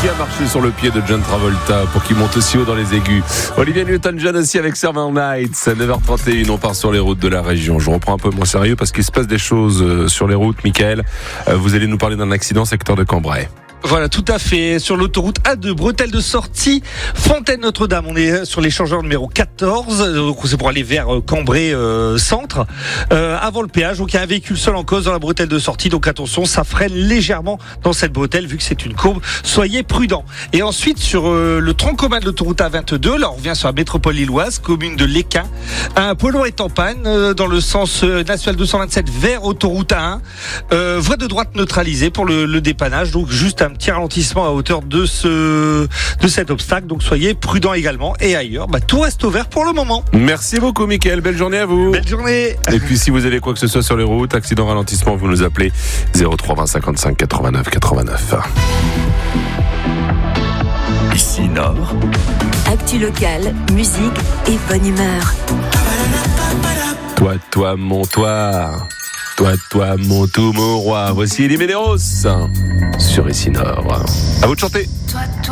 Qui a marché sur le pied de John Travolta pour qu'il monte aussi haut dans les aigus? Olivier Newton-John aussi avec Summer Nights. 9h31, on part sur les routes de la région. Je reprends un peu moins sérieux parce qu'il se passe des choses sur les routes. Michael, vous allez nous parler d'un accident secteur de Cambrai. Voilà, tout à fait. Sur l'autoroute A2, bretelle de sortie, Fontaine-Notre-Dame. On est sur l'échangeur numéro 14. Donc c'est pour aller vers Cambrai centre. Avant le péage, donc il y a un véhicule seul en cause dans la bretelle de sortie. Donc attention, ça freine légèrement dans cette bretelle vu que c'est une courbe. Soyez prudents. Et ensuite sur le tronc commun de l'autoroute A22, là on revient sur la métropole lilloise, commune de Léquin. Un polo est en panne dans le sens national 227 vers autoroute A1. Voie de droite neutralisée pour le dépannage. Donc juste un petit ralentissement à hauteur de cet obstacle, donc soyez prudents également. Et ailleurs, tout reste ouvert pour le moment. Merci beaucoup Mickaël, belle journée à vous. Belle journée. Et puis si vous avez quoi que ce soit sur les routes, accident, ralentissement, vous nous appelez 03 20 55 89 89. Ici Nord. Actu locale, musique et bonne humeur. Toi, mon toi. Toi, mon tout, mon roi. Voici les Ménéros sur Ici Nord. À vous de chanter. Toi,